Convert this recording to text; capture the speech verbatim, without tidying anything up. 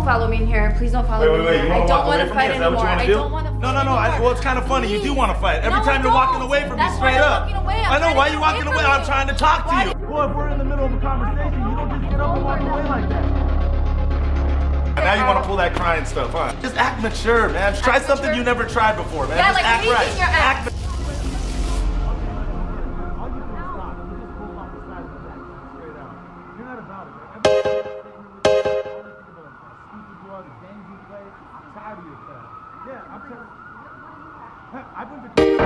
don't follow me in here. Please don't follow wait, me wait, in wait. here. You I don't want want to to walk away fight from me? Is that what anymore. you want I to do? don't want to No, fight no, no. I, anymore. well, it's kind of funny. You do want to fight. Every No, time I you're walking don't. away from me, That's why straight I'm up. walking away. I'm I know. trying to Why get you away walking from away? you. I'm trying to talk to Why you. did- Well, if we're in the middle of a conversation, you don't just get up and walk away like that. And now you want to pull that crying stuff, huh? Just act mature, man. Try Act something mature? you never tried before, man. Yeah, Just like act changing right. your act. Act You're not about it, man. Every statement with you, all this thing about how stupid you are, the games you play, I'm tired of your crap. Yeah, I'm tired. I've been